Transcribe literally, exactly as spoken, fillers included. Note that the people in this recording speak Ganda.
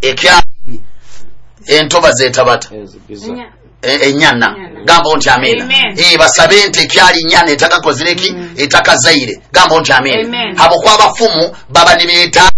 ekyali entoba zetabata enyana gambo nti amina eh basabe nti ekyali nyana etakakozireki etakazaire gambo nti amina abo kwa bafumu baba nibeta